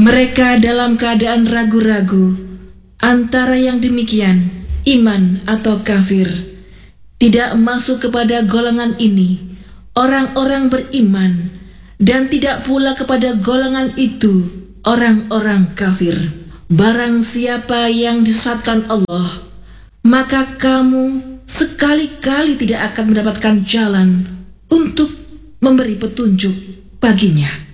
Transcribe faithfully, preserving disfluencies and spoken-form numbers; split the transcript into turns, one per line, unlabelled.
Mereka dalam keadaan ragu-ragu antara yang demikian, iman atau kafir. Tidak masuk kepada golongan ini orang-orang beriman, dan tidak pula kepada golongan itu orang-orang kafir. Barang siapa yang disesatkan Allah, maka kamu sekali-kali tidak akan mendapatkan jalan untuk memberi petunjuk baginya.